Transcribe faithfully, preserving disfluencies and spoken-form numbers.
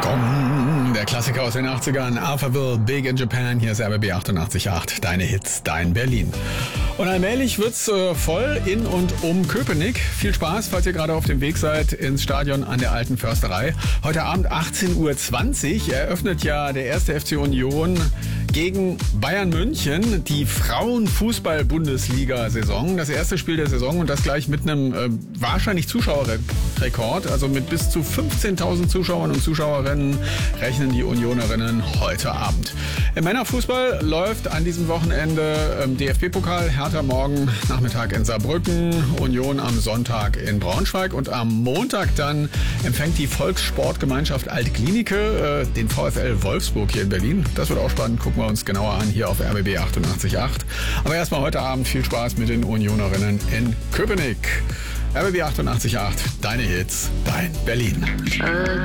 Gong, der Klassiker aus den achtzigern, Alphaville, Big in Japan, hier ist R B B achtundachtzig Komma acht, deine Hits, dein Berlin. Und allmählich wird's äh, voll in und um Köpenick. Viel Spaß, falls ihr gerade auf dem Weg seid ins Stadion an der Alten Försterei. Heute Abend achtzehn Uhr zwanzig eröffnet ja der erste F C Union gegen Bayern München die Frauenfußball-Bundesliga-Saison. Das erste Spiel der Saison und das gleich mit einem äh, wahrscheinlich Zuschauerrekord. Also mit bis zu fünfzehntausend Zuschauern und Zuschauerinnen rechnen die Unionerinnen heute Abend. Im Männerfußball läuft an diesem Wochenende ähm, D F B-Pokal. Hertha morgen Nachmittag in Saarbrücken, Union am Sonntag in Braunschweig und am Montag dann empfängt die Volkssportgemeinschaft Altklinike äh, den VfL Wolfsburg hier in Berlin. Das wird auch spannend, gucken wir uns genauer an hier auf R B B achtundachtzig Komma acht. Aber erstmal heute Abend viel Spaß mit den Unionerinnen in Köpenick. R B B achtundachtzig Komma acht, deine Hits, dein Berlin.